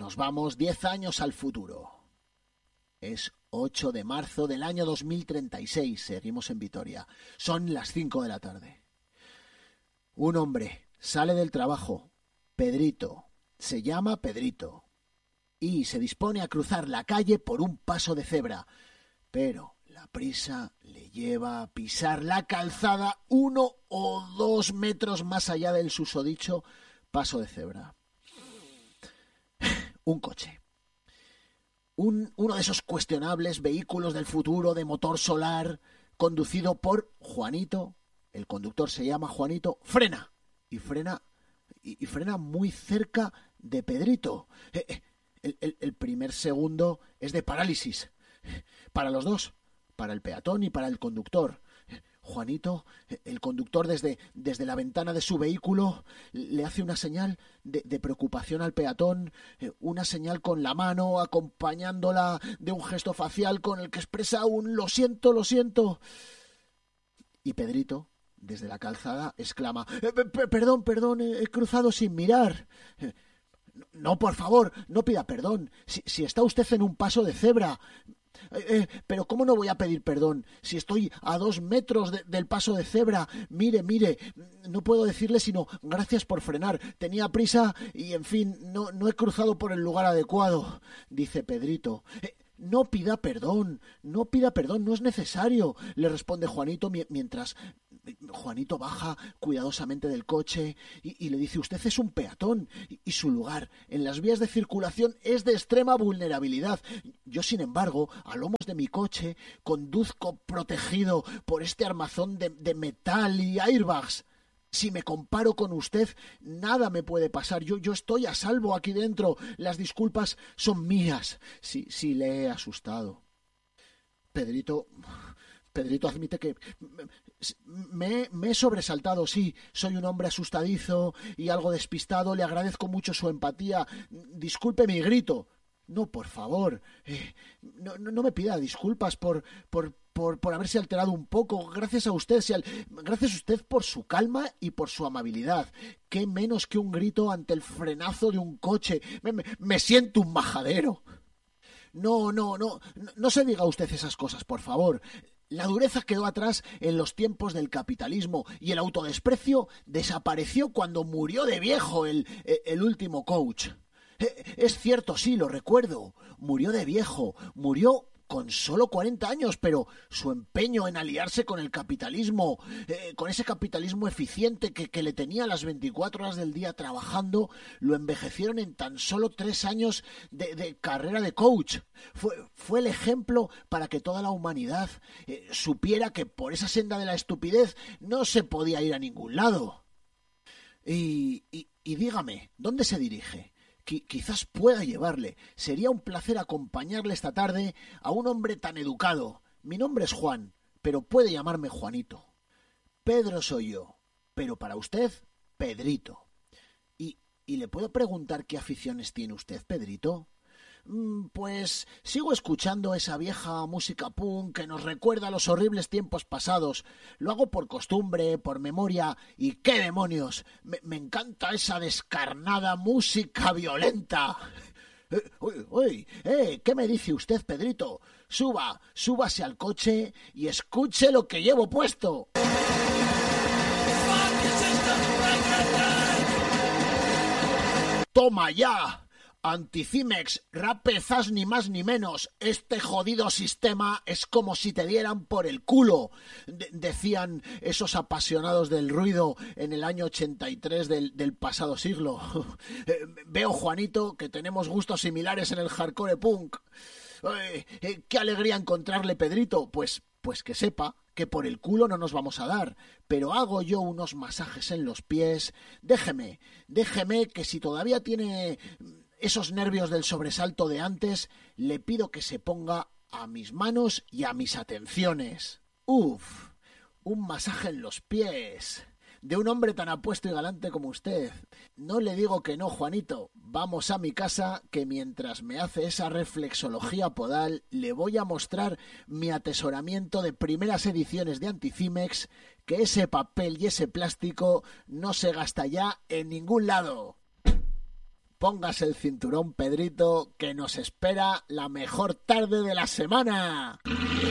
Nos vamos 10 años al futuro. Es 8 de marzo del año 2036. Seguimos en Vitoria. Son las 5 de la tarde. Un hombre sale del trabajo. Pedrito. Se llama Pedrito. Y se dispone a cruzar la calle por un paso de cebra. Pero la prisa le lleva a pisar la calzada 1 o 2 metros más allá del susodicho paso de cebra. Un coche. Uno de esos cuestionables vehículos del futuro de motor solar, conducido por Juanito. El conductor se llama Juanito. Frena. Y frena muy cerca de Pedrito. El primer segundo es de parálisis. Para los dos. Para el peatón y para el conductor. Juanito, el conductor, desde la ventana de su vehículo, le hace una señal de preocupación al peatón, una señal con la mano, acompañándola de un gesto facial con el que expresa un lo siento, lo siento. Y Pedrito, desde la calzada, exclama: Perdón, he cruzado sin mirar. No, por favor, no pida perdón. Si está usted en un paso de cebra. Pero ¿cómo no voy a pedir perdón si estoy a 2 metros del paso de cebra? Mire, no puedo decirle sino gracias por frenar. Tenía prisa y, en fin, no he cruzado por el lugar adecuado, dice Pedrito. No pida perdón, no es necesario, le responde Juanito mientras Juanito baja cuidadosamente del coche y le dice: usted es un peatón y su lugar en las vías de circulación es de extrema vulnerabilidad. Yo, sin embargo, a lomos de mi coche conduzco protegido por este armazón de metal y airbags. Si me comparo con usted, nada me puede pasar. Yo estoy a salvo aquí dentro. Las disculpas son mías si le he asustado. Pedrito admite que me he sobresaltado, sí. Soy un hombre asustadizo y algo despistado. Le agradezco mucho su empatía. Disculpe mi grito. No, por favor. No me pida disculpas por haberse alterado un poco. Gracias a usted por su calma y por su amabilidad. Qué menos que un grito ante el frenazo de un coche. Me siento un majadero. No se diga usted esas cosas, por favor. La dureza quedó atrás en los tiempos del capitalismo y el autodesprecio desapareció cuando murió de viejo el último coach. Es cierto, sí, lo recuerdo. Murió de viejo, murió con solo 40 años, pero su empeño en aliarse con el capitalismo, con ese capitalismo eficiente que le tenía las 24 horas del día trabajando, lo envejecieron en tan solo 3 años de carrera de coach. Fue el ejemplo para que toda la humanidad supiera que por esa senda de la estupidez no se podía ir a ningún lado. Y dígame, ¿dónde se dirige? Quizás pueda llevarle. Sería un placer acompañarle esta tarde a un hombre tan educado. Mi nombre es Juan, pero puede llamarme Juanito. Pedro soy yo, pero para usted, Pedrito. ¿Y le puedo preguntar qué aficiones tiene usted, Pedrito? Pues sigo escuchando esa vieja música punk que nos recuerda a los horribles tiempos pasados. Lo hago por costumbre, por memoria. ¿Y qué demonios? Me encanta esa descarnada música violenta. ¿Qué me dice usted, Pedrito? Súbase al coche y escuche lo que llevo puesto. ¡Toma ya! Anticimex, rapezas ni más ni menos. Este jodido sistema es como si te dieran por el culo, decían esos apasionados del ruido en el año 83 del pasado siglo. Veo, Juanito, que tenemos gustos similares en el hardcore punk. Qué alegría encontrarle, Pedrito. Pues que sepa que por el culo no nos vamos a dar, pero hago yo unos masajes en los pies. Déjeme que si todavía tiene esos nervios del sobresalto de antes, le pido que se ponga a mis manos y a mis atenciones. ¡Uf! Un masaje en los pies de un hombre tan apuesto y galante como usted. No le digo que no, Juanito. Vamos a mi casa, que mientras me hace esa reflexología podal, le voy a mostrar mi atesoramiento de primeras ediciones de Anticimex, que ese papel y ese plástico no se gasta ya en ningún lado. póngase el cinturón, Pedrito, que nos espera la mejor tarde de la semana.